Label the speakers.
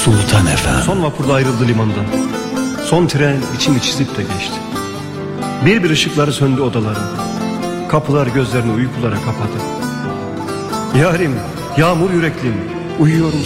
Speaker 1: Sultan Efem.
Speaker 2: Son vapurda ayrıldı limandan. Son tren içimi çizip de geçti. Bir bir ışıkları söndü odaların. Kapılar gözlerini uykulara kapadı. Yarim, yağmur yüreklim, uyuyorum